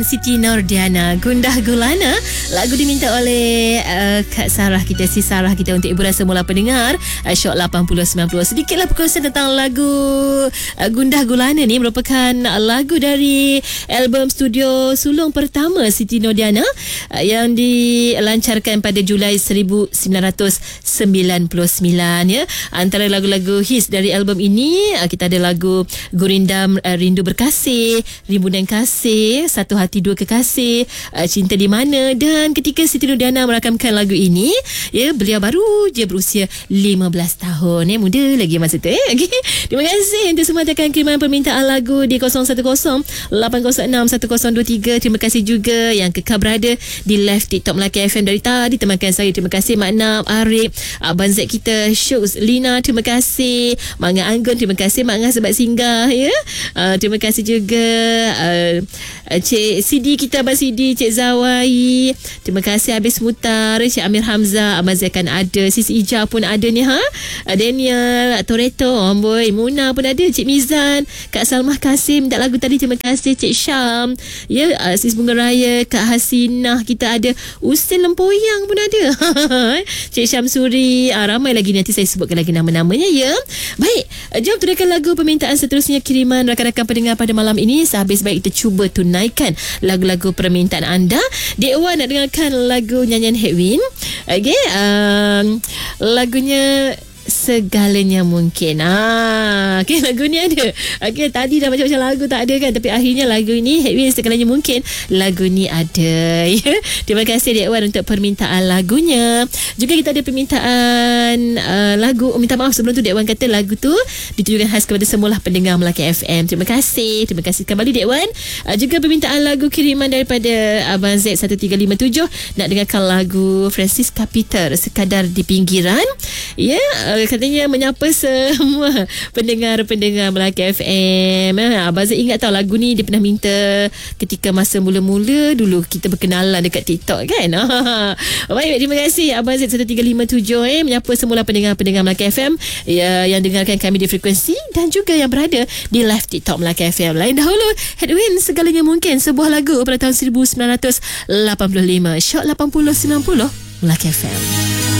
Siti Nordiana, Gundah Gulana. Lagu diminta oleh Kak Sarah kita, si Sarah kita, untuk ibu rasa mula pendengar Shock 80-90. Sedikitlah perkongsian tentang lagu Gundah Gulana ni. Merupakan lagu dari album studio sulung pertama Siti Nordiana yang dilancarkan pada Julai 1999 ya. Antara lagu-lagu hits dari album ini kita ada lagu Gurindam, Rindu Berkasih, Rimbunan Kasih, Satu Hati Dua Kekasih, Cinta di Mana. Dan ketika Siti Nordiana merakamkan lagu ini, ya, beliau baru je berusia 15 tahun ya, muda lagi masa tu okay. Terima kasih untuk semua tekan kiriman permintaan lagu di 010-806-1023. Terima kasih juga yang kekal berada di live TikTok Melaka FM dari tadi temankan saya. Terima kasih Mak Nap, Arif, Abang Z kita, Syuks, Lina, terima kasih Mak Ngah Anggun, terima kasih Mak Ngah sebab singgah ya. Terima kasih juga Cik Sidi kita, Abang Sidi, Cik Zawai, terima kasih Habis Mutar, Cik Amir Hamzah, Abang Zakan ada, Sis Ija pun ada ni ha, Daniel, Toretto, Boy, Muna pun ada, Cik Mizan, Kak Salmah Kasim minta lagu tadi, terima kasih Cik Syam ya, Sis Bunga Raya, Kak Hasinah kita ada, Ustin Lempoyang pun ada Cik Syamsuri, ramai lagi, nanti saya sebutkan lagi nama-namanya ya. Baik, jom tunaikan lagu permintaan seterusnya kiriman rakan-rakan pendengar pada malam ini. Sehabis baik kita cuba tunaikan lagu-lagu permintaan anda. Dek Wan nak dengarkan lagu nyanyian Hedwin. Okay, lagunya Segalanya Mungkin. Okay, lagu ni ada. Okay, tadi dah macam-macam lagu tak ada kan, tapi akhirnya lagu ni Hedwin Segalanya Mungkin, lagu ni ada ya. Terima kasih Dek Wan untuk permintaan lagunya. Juga kita ada permintaan lagu, minta maaf sebelum tu Dek Wan kata lagu tu ditujukan khas kepada semua pendengar Melaka FM. Terima kasih kembali Dek Wan. Juga permintaan lagu kiriman daripada Abang Z 1357 nak dengarkan lagu Francisca Peter, Sekadar di Pinggiran ya. Katanya menyapa semua pendengar-pendengar Melaka FM. Abang Z ingat tahu lagu ni dia pernah minta ketika masa mula-mula dulu kita berkenalan dekat TikTok kan. Baik, terima kasih Abang Z 1357 menyapa semua pendengar-pendengar Melaka FM ya, yang dengarkan kami di frekuensi dan juga yang berada di live TikTok Melaka FM. Lain dahulu Hedwin Segalanya Mungkin, sebuah lagu pada tahun 1985, Shock 80-90 Melaka FM.